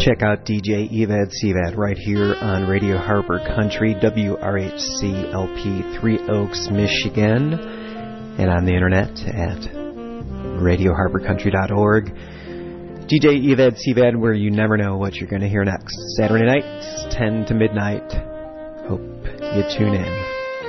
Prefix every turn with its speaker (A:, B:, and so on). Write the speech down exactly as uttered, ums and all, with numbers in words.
A: Check out D J Evad Sevad right here on Radio Harbor Country, W R H C L P, Three Oaks, Michigan, and on the internet at radio harbor country dot org. D J Evad Sevad, where you never know what you're going to hear next. Saturday nights, ten to midnight. Hope you tune in.